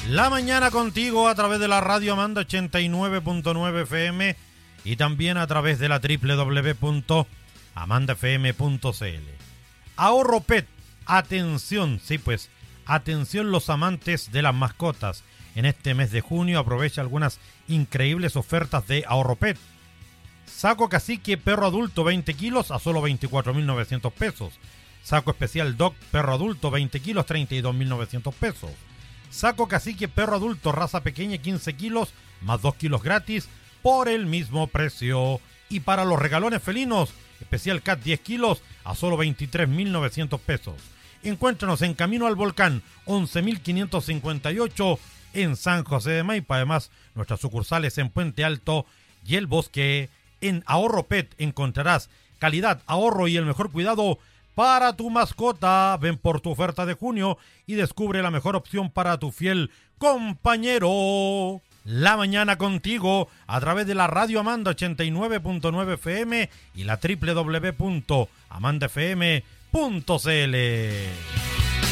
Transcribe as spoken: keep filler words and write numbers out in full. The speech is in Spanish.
La mañana contigo a través de la radio Amanda ochenta y nueve punto nueve F M y también a través de la doble u doble u doble u punto amanda f m punto c l. Ahorro Pet, atención, sí pues, atención los amantes de las mascotas. En este mes de junio aprovecha algunas increíbles ofertas de Ahorro Pet. Saco cacique perro adulto veinte kilos a solo veinticuatro mil novecientos pesos. Saco especial Dog perro adulto veinte kilos, treinta y dos mil novecientos pesos. Saco cacique perro adulto raza pequeña quince kilos más dos kilos gratis por el mismo precio. Y para los regalones felinos, especial Cat diez kilos a solo veintitrés mil novecientos pesos. Encuéntranos en Camino al Volcán once mil quinientos cincuenta y ocho en San José de Maipa. Además, nuestras sucursales en Puente Alto y El Bosque. En Ahorro Pet encontrarás calidad, ahorro y el mejor cuidado para tu mascota. Ven por tu oferta de junio y descubre la mejor opción para tu fiel compañero. La mañana contigo a través de la radio Amanda ochenta y nueve punto nueve F M y la doble u doble u doble u punto amanda f m punto c l.